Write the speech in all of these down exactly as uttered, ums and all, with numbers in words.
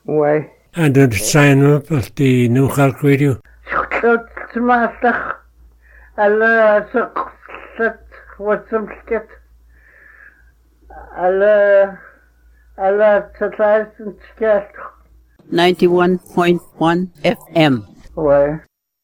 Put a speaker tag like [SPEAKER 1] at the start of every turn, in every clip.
[SPEAKER 1] Why?
[SPEAKER 2] And did sign up at the New Halk Radio?
[SPEAKER 1] Smaasach. Alla saqsat wasamsket. Alla alla tataisin sket.
[SPEAKER 3] ninety-one point one F M.
[SPEAKER 1] Why?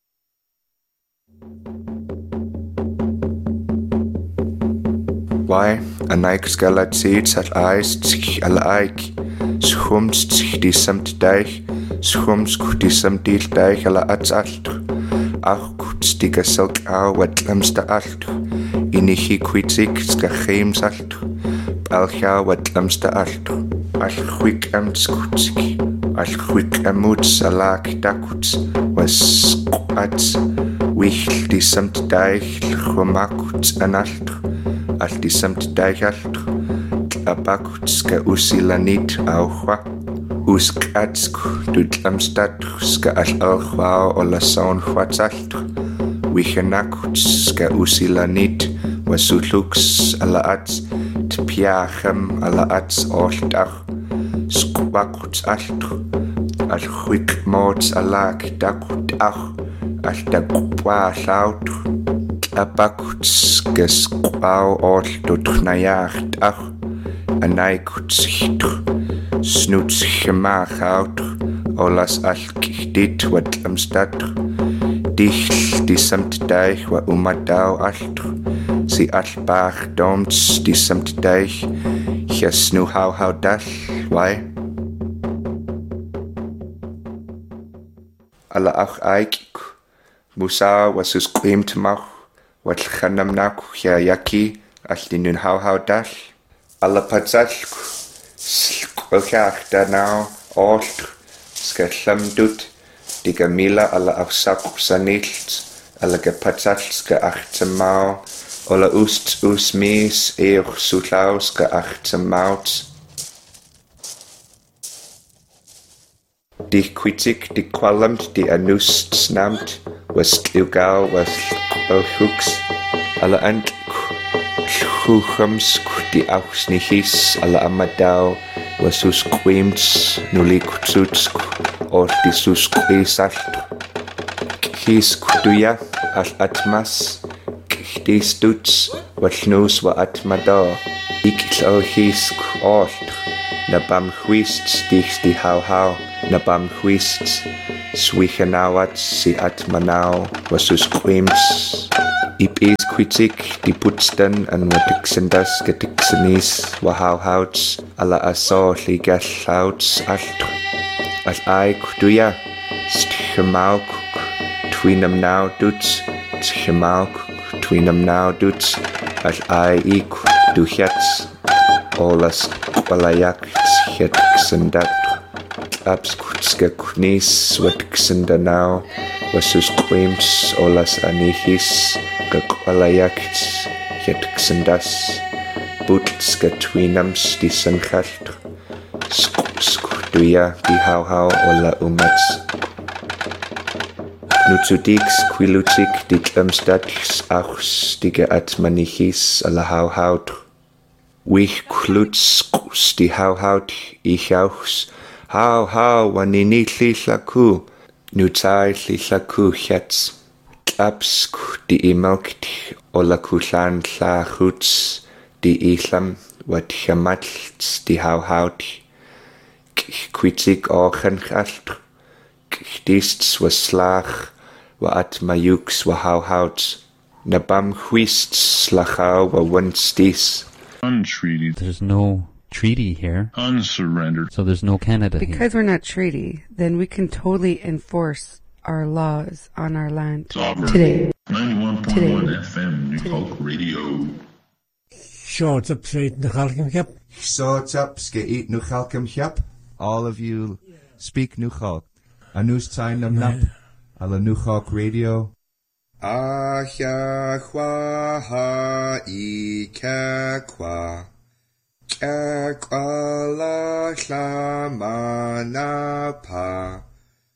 [SPEAKER 4] Why? A Nike scalat seeds at eyes, al ike. Schums die samt deich, schums die samt deal deich ala ats alt. Ach kuts die geselk au wat lamsta alt. Inichi kwitzig ska geems alt. Alcha wat lamsta alt. Al quick am skutsik. Al quick amuts alak dakuts was ats. Wich die samt deich, chumakuts an alt. Al die samt deich alt. Abakutska usilanit auwa uskatsk dutlamstatska al-alwa ola saun huatsalt wichanakutska usilanit wasuluks alaats tpiachem alaats oltach skwakuts alt al-huik mots alak dakut ach al-dakupwa laut abakutska skwau oltutnayacht ach Anai kutsichtr, snoetsgemaaghoutr, olas alkichtit wat amstatr, dichtl die samt deich wa umadau altr, si albaag domts die samt deich, jasnu hau hau dal, wai? Alla ach aikik, musa wasus kwimtmach, wat chanamnak ja yaki, al die nun hau hau dal. Alla patsalk, slkwelkach danau, oltr, sketlamdut, diga mila alla afsak sanilt, alla gepatsalska achtemau, olla ust us mis eoch sutlauska achtemauts. Die kwitzig, die kwalamt, die anust snamt, was kliugau, was kwelhuks, alla ant Chuchams die Auxnichis alla amadau wasus quimts nulikutsuts or disus quisalt Kis kutuya al atmas kihtistuts walnus wa atmada ikil o his alt nabam huists dichs di hau hau nabam huists swichanawats si atmanau wasus quimts Ip is kwitzig die putstan an watiksendas getiksenis wahauhauts alla aso ligallauts alt al ai kutuya stchemauk twinam now duts stchemauk twinam now duts al ai ik duchats olas walayak getiksendat abs kutska kunis watiksendanau wasus quims olas anihis Gakwalayakts, Yetxendas, Butska twinams di sanchalt, Skuduya di hau hau ola umats. Nutsudix quilutik di tlamstats achs diga atmanichis ala hau haut. Wich klutskus di hau haut ich auchs, hau hau waninitli laku, nutai laku chats. Absk di imelkt ola kulan la huts di islam wat chamatls di hau haut kwitzig ochen chalt dists was slag wa at mayuks wa hau haut nabam huists lachau wa once dis
[SPEAKER 5] untreaty.
[SPEAKER 6] There's no treaty here.
[SPEAKER 5] Unsurrendered.
[SPEAKER 6] So there's no Canada
[SPEAKER 7] Because
[SPEAKER 6] here.
[SPEAKER 7] we're not treaty, then we can totally enforce our laws on our land
[SPEAKER 5] Sovereign.
[SPEAKER 7] today.
[SPEAKER 5] ninety-one point one F M, New Hulk Radio.
[SPEAKER 2] Short up straight the Halkim Cap.
[SPEAKER 4] Shorts up, skeet nu chalkem chap. All of you speak nu chalk. Anus tain nam nap. Alla nu chalk radio. Ahya hwa ha I ka kwa. Ka kwa la shlama na pa.